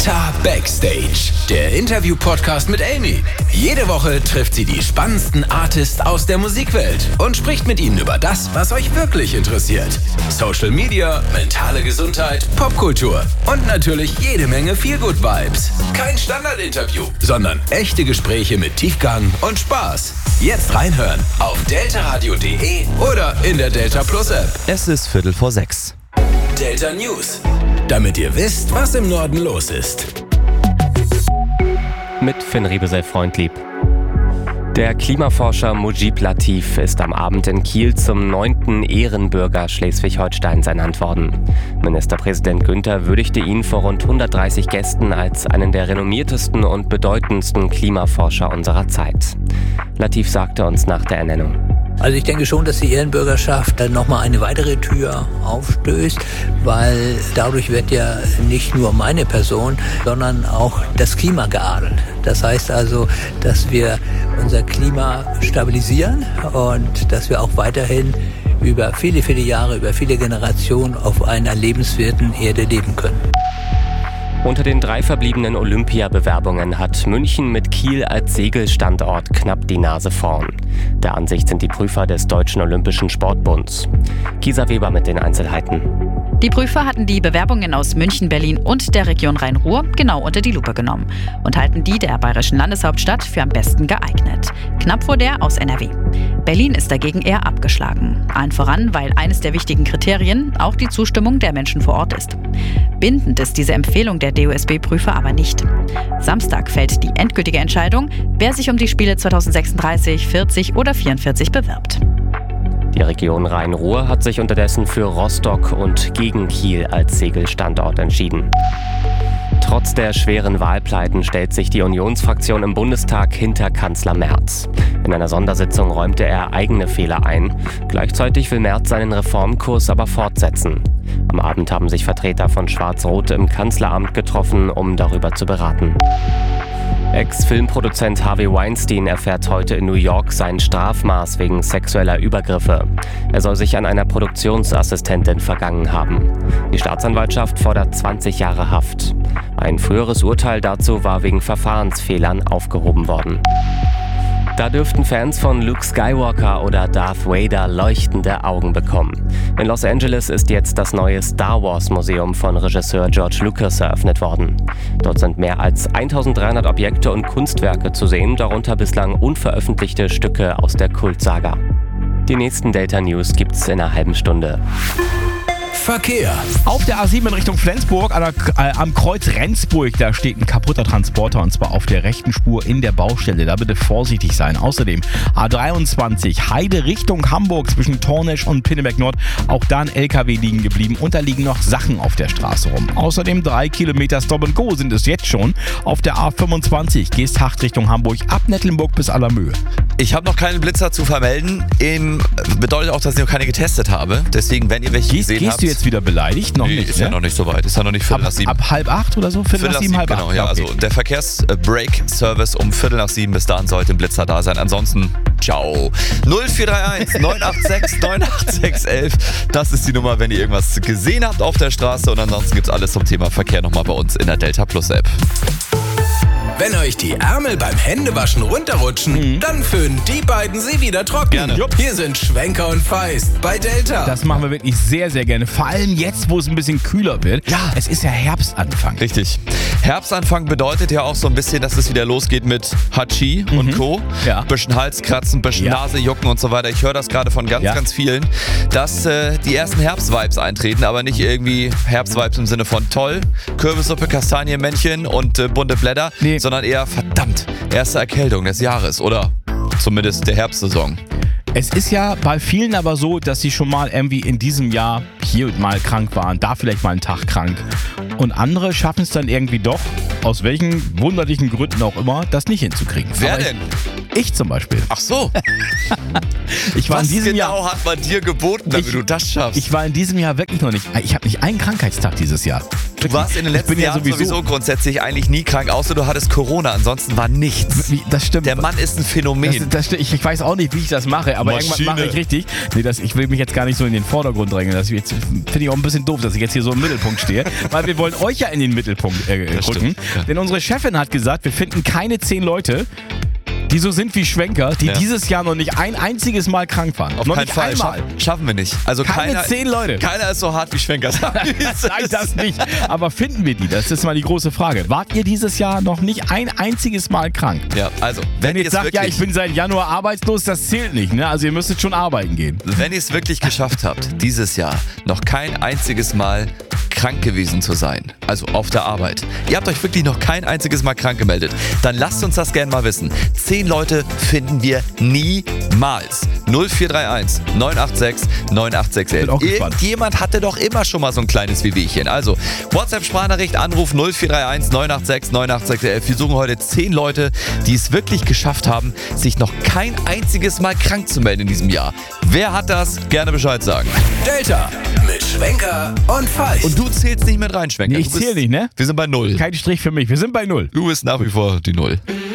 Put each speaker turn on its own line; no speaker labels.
Delta Backstage, der Interview-Podcast mit Amy. Jede Woche trifft sie die spannendsten Artists aus der Musikwelt und spricht mit ihnen über das, was euch wirklich interessiert. Social Media, mentale Gesundheit, Popkultur und natürlich jede Menge Feel-Good-Vibes. Kein Standardinterview, sondern echte Gespräche mit Tiefgang und Spaß. Jetzt reinhören auf deltaradio.de oder in der Delta Plus App.
Es ist 5:45.
Delta News, damit ihr wisst, was im Norden los ist.
Mit Finn Riebesell-Freundlieb. Der Klimaforscher Mujib Latif ist am Abend in Kiel zum 9. Ehrenbürger Schleswig-Holsteins ernannt worden. Ministerpräsident Günther würdigte ihn vor rund 130 Gästen als einen der renommiertesten und bedeutendsten Klimaforscher unserer Zeit. Latif sagte uns nach der Ernennung:
Also ich denke schon, dass die Ehrenbürgerschaft dann nochmal eine weitere Tür aufstößt, weil dadurch wird ja nicht nur meine Person, sondern auch das Klima geadelt. Das heißt also, dass wir unser Klima stabilisieren und dass wir auch weiterhin über viele, viele Jahre, über viele Generationen auf einer lebenswerten Erde leben können.
Unter den 3 verbliebenen Olympiabewerbungen hat München mit Kiel als Segelstandort knapp die Nase vorn. Der Ansicht sind die Prüfer des Deutschen Olympischen Sportbunds. Kisa Weber mit den Einzelheiten.
Die Prüfer hatten die Bewerbungen aus München, Berlin und der Region Rhein-Ruhr genau unter die Lupe genommen und halten die der bayerischen Landeshauptstadt für am besten geeignet. Knapp vor der aus NRW. Berlin ist dagegen eher abgeschlagen. Allen voran, weil eines der wichtigen Kriterien auch die Zustimmung der Menschen vor Ort ist. Bindend ist diese Empfehlung der DOSB-Prüfer aber nicht. Samstag fällt die endgültige Entscheidung, wer sich um die Spiele 2036, 40 oder 44 bewirbt.
Die Region Rhein-Ruhr hat sich unterdessen für Rostock und gegen Kiel als Segelstandort entschieden. Trotz der schweren Wahlpleiten stellt sich die Unionsfraktion im Bundestag hinter Kanzler Merz. In einer Sondersitzung räumte er eigene Fehler ein. Gleichzeitig will Merz seinen Reformkurs aber fortsetzen. Am Abend haben sich Vertreter von Schwarz-Rot im Kanzleramt getroffen, um darüber zu beraten. Ex-Filmproduzent Harvey Weinstein erfährt heute in New York sein Strafmaß wegen sexueller Übergriffe. Er soll sich an einer Produktionsassistentin vergangen haben. Die Staatsanwaltschaft fordert 20 Jahre Haft. Ein früheres Urteil dazu war wegen Verfahrensfehlern aufgehoben worden. Da dürften Fans von Luke Skywalker oder Darth Vader leuchtende Augen bekommen. In Los Angeles ist jetzt das neue Star Wars Museum von Regisseur George Lucas eröffnet worden. Dort sind mehr als 1300 Objekte und Kunstwerke zu sehen, darunter bislang unveröffentlichte Stücke aus der Kultsaga. Die nächsten Delta News gibt's in einer halben Stunde.
Verkehr.
Auf der A7 in Richtung Flensburg, am Kreuz Rendsburg, da steht ein kaputter Transporter und zwar auf der rechten Spur in der Baustelle. Da bitte vorsichtig sein. Außerdem A23 Heide Richtung Hamburg zwischen Tornesch und Pinneberg Nord. Auch da ein LKW liegen geblieben und da liegen noch Sachen auf der Straße rum. Außerdem 3 Kilometer Stop and Go sind es jetzt schon. Auf der A25 Geesthacht Richtung Hamburg ab Nettlenburg bis Allermöhe.
Ich habe noch keinen Blitzer zu vermelden. Bedeutet auch, dass ich noch keine getestet habe. Deswegen, wenn ihr welche gesehen habt...
Gehst du jetzt wieder beleidigt? Noch nicht,
ist ja noch nicht so weit. Ist ja noch nicht 7:45.
Ab 7:30 oder so? 7:45, halb 8.
Genau, ja. Okay. Also der Verkehrsbreak-Service um 7:45. Bis dahin sollte ein Blitzer da sein. Ansonsten, ciao. 0431 986 98611. Das ist die Nummer, wenn ihr irgendwas gesehen habt auf der Straße. Und ansonsten gibt's alles zum Thema Verkehr nochmal bei uns in der Delta Plus App.
Wenn euch die Ärmel beim Händewaschen runterrutschen, dann föhnen die beiden sie wieder trocken.
Gerne.
Hier sind Schwenker und Feist bei Delta.
Das machen wir wirklich sehr, sehr gerne. Vor allem jetzt, wo es ein bisschen kühler wird.
Ja.
Es ist ja Herbstanfang.
Richtig. Herbstanfang bedeutet ja auch so ein bisschen, dass es wieder losgeht mit Hatschi und Co.
Ja.
Bisschen Halskratzen, bisschen Nasejucken und so weiter. Ich höre das gerade von ganz vielen, dass die ersten Herbstvibes eintreten, aber nicht irgendwie Herbstvibes im Sinne von toll, Kürbissuppe, Kastanienmännchen und bunte Blätter, sondern eher verdammt, erste Erkältung des Jahres oder zumindest der Herbstsaison.
Es ist ja bei vielen aber so, dass sie schon mal irgendwie in diesem Jahr hier mal krank waren, da vielleicht mal einen Tag krank. Und andere schaffen es dann irgendwie doch, aus welchen wunderlichen Gründen auch immer, das nicht hinzukriegen.
Wer
aber
denn?
Ich zum Beispiel.
Ach so.
Was
genau hat man dir geboten, damit du das schaffst?
Ich war in diesem Jahr wirklich noch nicht. Ich habe nicht einen Krankheitstag dieses Jahr.
Du warst in den letzten Jahren sowieso grundsätzlich eigentlich nie krank, außer du hattest Corona. Ansonsten war nichts.
Das stimmt.
Der Mann ist ein Phänomen.
Das stimmt. Ich weiß auch nicht, wie ich das mache, aber irgendwann mache ich richtig. Nee, ich will mich jetzt gar nicht so in den Vordergrund drängen. Das finde ich auch ein bisschen doof, dass ich jetzt hier so im Mittelpunkt stehe. Weil wir wollen euch ja in den Mittelpunkt rücken. Ja. Denn unsere Chefin hat gesagt, wir finden keine 10 Leute, die so sind wie Schwenker, die dieses Jahr noch nicht ein einziges Mal krank waren.
Auf keinen Fall. Schaffen wir nicht. Also
keine 10 Leute.
Keiner ist so hart wie Schwenker.
Sag das nicht. Aber finden wir die? Das ist mal die große Frage. Wart ihr dieses Jahr noch nicht ein einziges Mal krank?
Ja, also
wenn ihr jetzt sagt, ja, ich bin seit Januar arbeitslos, das zählt nicht. Ne? Also ihr müsstet schon arbeiten gehen.
Wenn ihr es wirklich geschafft habt, dieses Jahr noch kein einziges Mal krank gewesen zu sein, also auf der Arbeit. Ihr habt euch wirklich noch kein einziges Mal krank gemeldet. Dann lasst uns das gerne mal wissen. 10 Leute finden wir niemals. 0431 986 9861. Irgendjemand hatte doch immer schon mal so ein kleines Wehwehchen. Also WhatsApp-Sprachnachricht, Anruf 0431 986 9861. Wir suchen heute 10 Leute, die es wirklich geschafft haben, sich noch kein einziges Mal krank zu melden in diesem Jahr. Wer hat das? Gerne Bescheid sagen.
Delta mit Schwenker und Falch.
Und du zählst nicht mit rein, Schwenker.
Nee, ich zähle nicht, ne?
Wir sind bei 0.
Kein Strich für mich, wir sind bei 0.
Du bist nach wie vor die 0.